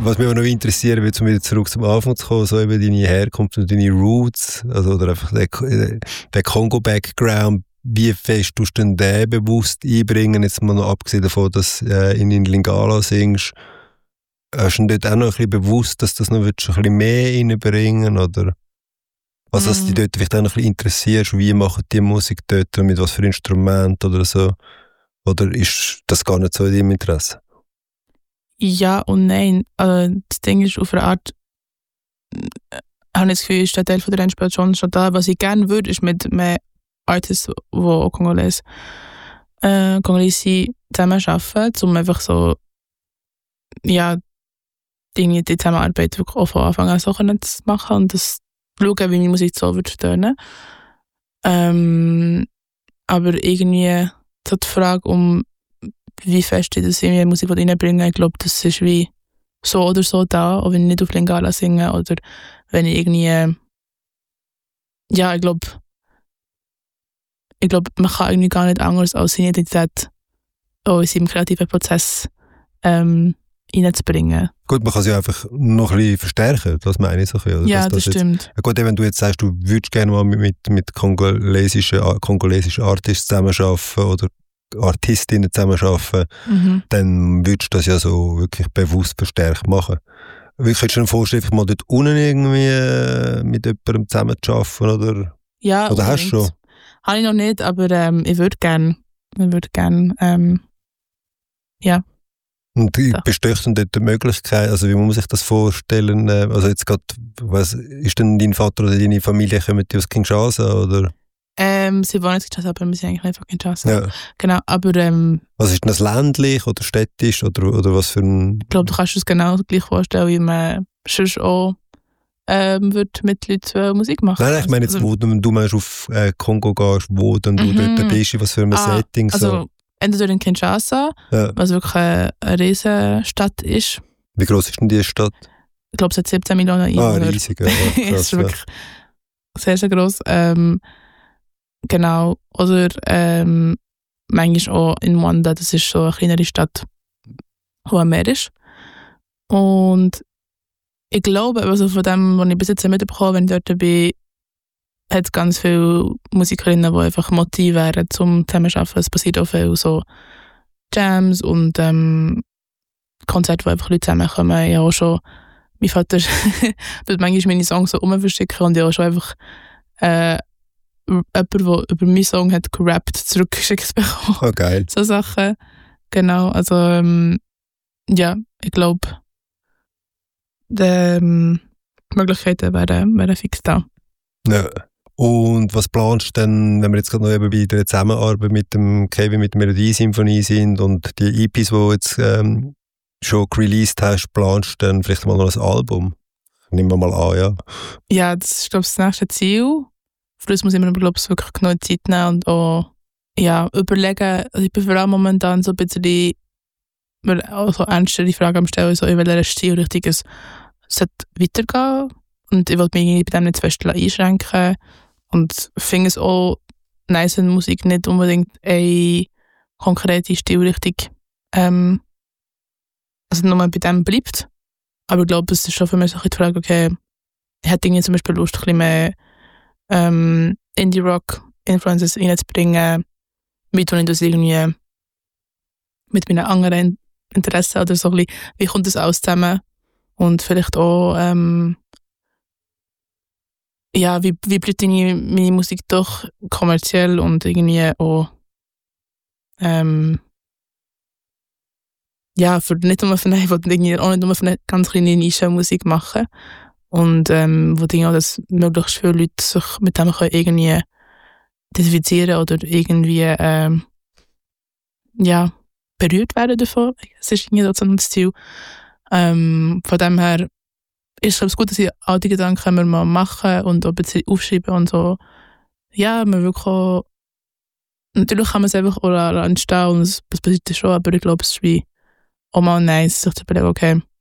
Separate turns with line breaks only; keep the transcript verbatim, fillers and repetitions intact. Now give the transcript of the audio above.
was mich aber noch interessiert, wird, um wieder zurück zum Anfang zu kommen, so eben deine Herkunft und deine Roots, also oder einfach der, der Kongo-Background, wie fest tust du denn den bewusst einbringen, jetzt mal noch abgesehen davon, dass du äh, in Lingala singst, hast du dort auch noch ein bisschen bewusst, dass das noch ein bisschen mehr reinbringen, oder? Also, dass
mm.
dich dort vielleicht auch noch ein bisschen interessierst, wie machen die Musik dort und mit was für Instrument oder so? Oder ist das gar nicht so in deinem Interesse?
Ja und nein. Also, das Ding ist, auf eine Art äh, habe ich das Gefühl, ist der Teil von der Inspiration schon da. Was ich gerne würde, ist mit mehr Artists, die auch Kongolese, äh, Kongolese zusammenarbeiten, um einfach so, ja, Dinge, die Zusammenarbeit wirklich auch von Anfang an so können zu machen und das schauen, wie meine Musik so wird tönen. Ähm, aber irgendwie so die Frage, um wie fest ich das in die Musik reinbringe, ich glaube, das ist wie so oder so da, auch wenn ich nicht auf Lingala singe oder wenn ich irgendwie, ja, ich glaube, ich glaube, man kann irgendwie gar nicht anders als seine Identität auch in seinem kreativen Prozess ähm, reinzubringen.
Gut, man kann sie einfach noch ein bisschen verstärken, das meine ich so ein bisschen. Oder?
Ja,
Dass
das, das stimmt.
Jetzt, gut, wenn du jetzt sagst, du würdest gerne mal mit, mit, mit kongolesischen, kongolesischen Artists zusammenarbeiten oder Artistinnen zusammenarbeiten, mhm. dann würdest du das ja so wirklich bewusst verstärkt machen. Wie könntest du dir vorstellen, einfach mal dort unten irgendwie mit jemandem zusammenzuarbeiten, oder?
Ja,
oder hast du schon?
Habe ich noch nicht, aber ähm, ich würde gerne. Ich würde gerne, ähm, ja.
Und
so.
Besteht denn dort die Möglichkeit, also wie muss man sich das vorstellen, also jetzt gerade, was, ist denn dein Vater oder deine Familie, kommen die aus Kinshasa, oder?
Ähm, sie wohnen in Kinshasa, aber wir sind eigentlich nicht von Kinshasa.
Ja.
Genau, aber ähm,
was ist denn das, ländlich oder städtisch, oder, oder was für ein...
Ich glaube, du kannst es genau gleich vorstellen, wie man sonst auch ähm, wird mit Leuten Musik machen.
Nein, nein, ich meine jetzt,
also,
wo du, du meinst auf äh, Kongo gehst, wo dann du
mhm.
dort bist, was für ein
ah,
Setting so.
Also entweder in Kinshasa,
ja.
was wirklich eine, eine riesige Stadt ist.
Wie groß ist denn die Stadt?
Ich glaube, es hat siebzehn Millionen Einwohner.
Ah, riesig, ja. Krass,
ist wirklich sehr, sehr gross. Ähm, genau. Oder ähm, manchmal auch in Mwanda, das ist so eine kleinere Stadt, wo am Meer ist. Und ich glaube, also von dem, was ich bis jetzt mitbekommen habe, wenn ich dort bin, hat es ganz viele Musikerinnen, die einfach motiviert wären zum Zusammenarbeiten. Es passiert auch viel so Jams und ähm, Konzerte, wo einfach Leute zusammenkommen. Ich habe auch schon, mein Vater tut manchmal meine Songs so rumverschicken und ich habe auch schon einfach äh, jemanden, der über meinen Song hat gerappt, zurückgeschickt bekommen.
Oh, geil.
So Sachen. Genau, also ähm, ja, ich glaube, die ähm, Möglichkeiten wären, wären fix da.
Ja. Und was planst du denn, wenn wir jetzt gerade noch eben bei der Zusammenarbeit mit dem Kevin, mit der Melodie-Symphonie sind und die E Ps, die du jetzt ähm, schon released hast, planst du dann vielleicht mal noch ein Album? Nehmen wir mal an, ja.
Ja, das ist, glaube ich, das nächste Ziel. Für das muss ich mir, glaube ich, wirklich genug Zeit nehmen und auch ja, überlegen. Also ich bin vor allem momentan so ein bisschen also ernster die Frage am Stellen, so in welcher Stilrichtung es sollte weitergehen. Und ich wollte mich bei dem nicht zu fest einschränken. Und finde es auch nice, wenn Musik nicht unbedingt eine konkrete Stilrichtung ähm, also nur bei dem bleibt. Aber ich glaube, es ist schon für mich so die Frage, okay, ich hätte irgendwie zum Beispiel Lust, ein bisschen mehr ähm, Indie-Rock-Influences reinzubringen, mit und ich das irgendwie mit meinen anderen Interessen oder so ein bisschen, wie kommt das alles zusammen? Und vielleicht auch ähm, ja, wie, wie bleibt meine Musik doch kommerziell und irgendwie auch ähm, ja, für, nicht nur für eine, ich wollte irgendwie auch nicht nur für eine ganz kleine Nische Musik machen und ähm, wo denke auch, dass möglichst viele Leute sich mit dem können irgendwie identifizieren oder irgendwie ähm, ja, berührt werden davon. Es ist irgendwie so ein Ziel. Ähm, von dem her ist es gut, dass ich all die Gedanken wir mal machen und auch ein bisschen aufschreiben und so. Ja, man wirklich auch, natürlich kann man es einfach auch entstehen und es passiert schon, aber ich glaube, es ist wie auch mal nice, sich zu überlegen, okay,